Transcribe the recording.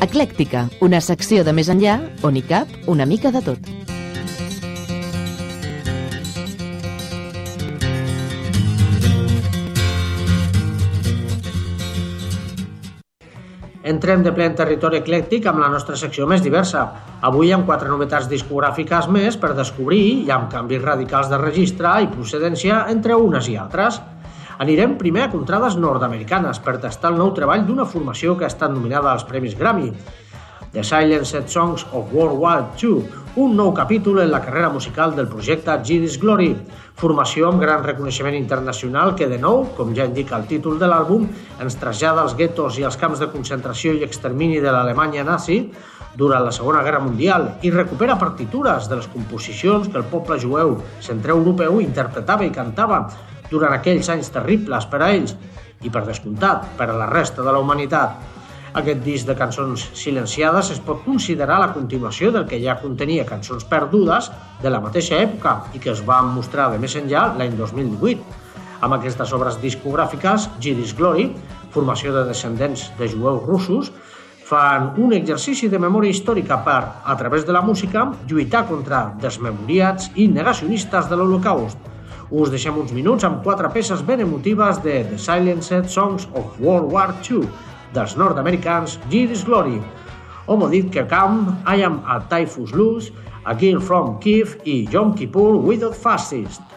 Eclèctica, una secció de més enllà on hi cap una mica de tot. Entrem de ple en territori eclèctic amb la nostra secció més diversa. Avui amb 4 novetats discogràfiques més per descobrir i amb canvis radicals de registre i procedència entre unes i altres. Anirem primer a contrades nord-americanes per tastar el nou treball d'una formació que ha estat nominada als Premis Grammy. The Silenced Songs of World War II, un nou capítol en la carrera musical del projecte Jewish Glory, formació amb gran reconeixement internacional que, de nou, com ja indica el títol de l'àlbum, ens trasllada als guetos i als camps de concentració i extermini de l'Alemanya nazi durant la Segona Guerra Mundial i recupera partitures de les composicions que el poble jueu centreeuropeu interpretava i cantava durant aquells anys terribles per a ells i, per descomptat, per a la resta de la humanitat. Aquest disc de cançons silenciades es pot considerar la continuació del que ja contenia cançons perdudes de la mateixa època i que es van mostrar de més enllà l'any 2018. Amb aquestes obres discogràfiques, Jewish Glory, formació de descendents de jueus russos, fan un exercici de memòria històrica per, a través de la música, lluitar contra desmemoriats i negacionistes de l'Holocaust. Us deixem uns minuts amb 4 peces ben emotives de The Silenced Songs of World War II, dels nord-americans Jewish Glory. Omodit Kekam, I Am a Typhus Loose, A Girl from Kiev i Yom Kippur Without Fascist.